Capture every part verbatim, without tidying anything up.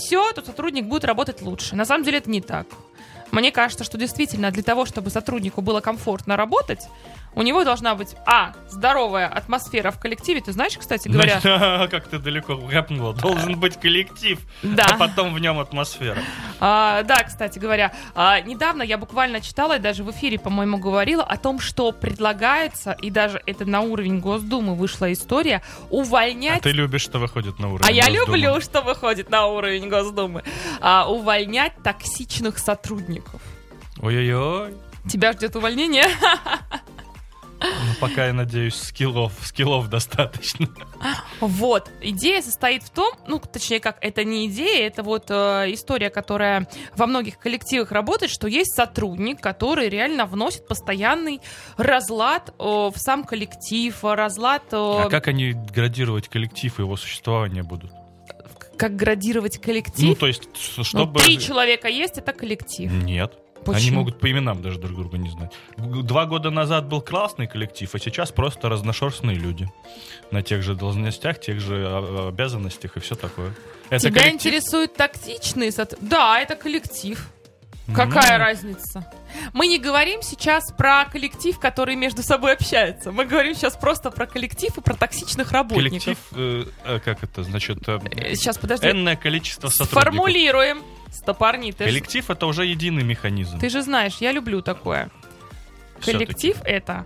все, то сотрудник будет работать лучше. На самом деле это не так. Мне кажется, что действительно для того, чтобы сотруднику было комфортно работать, у него должна быть, а, здоровая атмосфера в коллективе. Ты знаешь, кстати говоря... Как ты далеко копнула. Должен быть коллектив, да. а потом в нем атмосфера. А, да, кстати говоря, а, недавно я буквально читала и даже в эфире, по-моему, говорила о том, что предлагается, и даже это на уровень Госдумы вышла история, увольнять... А ты любишь, что выходит на уровень А Госдумы? я люблю, что выходит на уровень Госдумы. А, увольнять токсичных сотрудников. Ой-ой-ой. Тебя ждет увольнение? Ну, пока, я надеюсь, скиллов, скиллов достаточно. Вот. Идея состоит в том, ну, точнее, как, это не идея, это вот э, история, которая во многих коллективах работает, что есть сотрудник, который реально вносит постоянный разлад э, в сам коллектив, разлад... Э, а как они градировать коллектив и его существование будут? Как градировать коллектив? Ну, то есть, чтобы... Ну, три человека есть, это коллектив. Нет. Почему? Они могут по именам даже друг друга не знать. Два года назад был классный коллектив, а сейчас просто разношерстные люди. На тех же должностях, тех же обязанностях и все такое. Это Тебя коллектив? интересуют тактичные сотрудники? Да, это коллектив. Какая ну... разница? Мы не говорим сейчас про коллектив, который между собой общается. Мы говорим сейчас просто про коллектив и про токсичных работников. Коллектив, э, э, как это, значит... Э, сейчас, подожди. Энное количество сотрудников. Сформулируем. Стопорни, ты коллектив ж... это уже единый механизм. Ты же знаешь, я люблю такое. Все-таки. Коллектив это...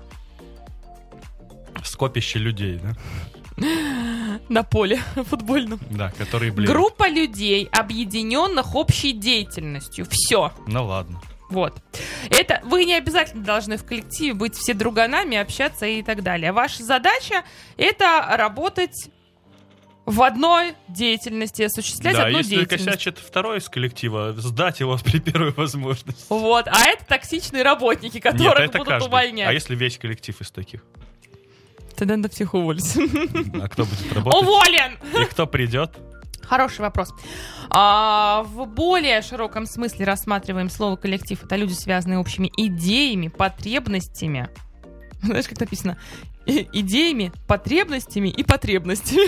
Скопище людей, да? На поле футбольном. Да, которые блин. Группа людей, объединенных общей деятельностью. Все. Ну ладно. Вот. Это вы не обязательно должны в коллективе быть все друганами, общаться и так далее. Ваша задача это работать в одной деятельности, осуществлять да, одну если деятельность. косячит второй из коллектива, сдать его при первой возможности. Вот. А это токсичные работники, которых Нет, это будут каждый. увольнять. А если весь коллектив из таких? Тогда надо всех уволить. А кто будет работать? Уволен! И кто придет? Хороший вопрос. А, в более широком смысле рассматриваем слово коллектив. Это люди, связанные общими идеями, потребностями. Знаешь, как написано? И, идеями, потребностями и потребностями.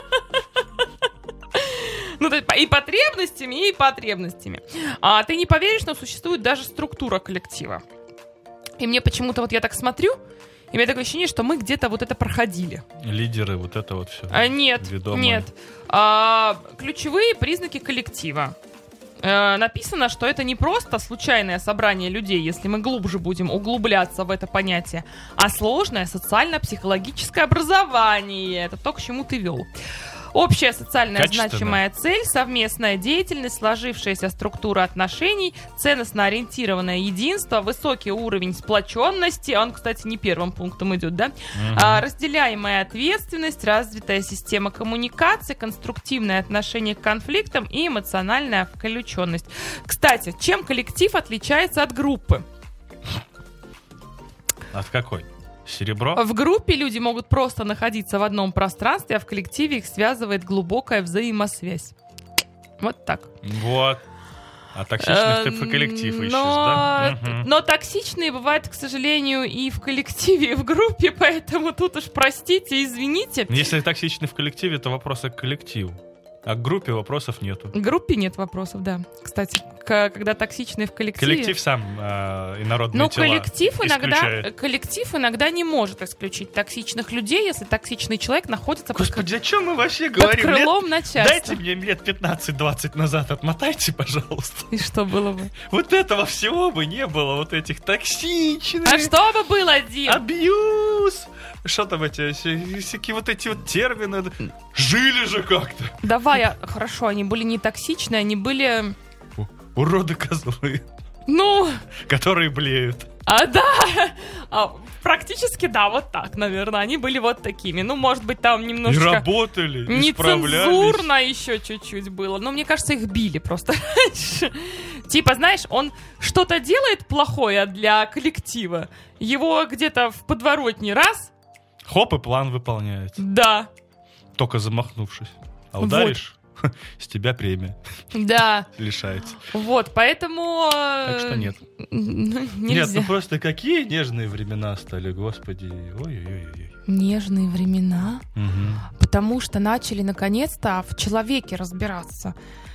Ну, то есть и потребностями, и потребностями. А ты не поверишь, но существует даже структура коллектива. И мне почему-то вот я так смотрю, и у меня такое ощущение, что мы где-то вот это проходили. Лидеры, вот это вот все. А, нет, ведомые. нет. А, ключевые признаки коллектива. А, написано, что это не просто случайное собрание людей, если мы глубже будем углубляться в это понятие, а сложное социально-психологическое образование. Это то, к чему ты вел. Общая социальная значимая цель, совместная деятельность, сложившаяся структура отношений, ценностно ориентированное единство, высокий уровень сплоченности, он, кстати, не первым пунктом идет, да? Угу. А, разделяемая ответственность, развитая система коммуникации, конструктивное отношение к конфликтам и эмоциональная включенность. Кстати, чем коллектив отличается от группы? От какой? Серебро? В группе люди могут просто находиться в одном пространстве, а в коллективе их связывает глубокая взаимосвязь. Вот так. Вот. А токсичных ты в коллектив ищешь, но... да? Угу. Но токсичные бывают, к сожалению, и в коллективе, и в группе, поэтому тут уж простите, извините. Если токсичный в коллективе, то вопросы к коллективу. А к группе вопросов нету. К группе нет вопросов, да. Кстати, к- когда токсичные в коллективе... Коллектив сам э, инородные Но тела коллектив иногда, исключает. коллектив иногда не может исключить токсичных людей, если токсичный человек находится Господи, под, о чем мы вообще под говорим? крылом Лет... начальства. Дайте мне лет пятнадцать-двадцать назад, отмотайте, пожалуйста. И что было бы? Вот этого всего бы не было, вот этих токсичных. А что бы было, Дим? Абьюз. Что там эти, всякие вот эти вот термины. Жили же как-то. Давай, а, хорошо, они были не токсичные, они были... У- Уроды козлы, Ну, которые блеют. а, да, а, практически, да, вот так, наверное, они были вот такими. Ну, может быть, там И немножечко работали, и справлялись. нецензурно еще чуть-чуть было. Но мне кажется, их били просто раньше. Типа, знаешь, он что-то делает плохое для коллектива, его где-то в подворотне раз... Хоп, и план выполняется. Да. Только замахнувшись. А ударишь, вот. С тебя премия Да. лишается. Вот, поэтому... Так что нет. Нельзя. Нет, ну просто какие нежные времена стали, господи. Ой-ой-ой. Нежные времена. Угу. Потому что начали наконец-то в человеке разбираться.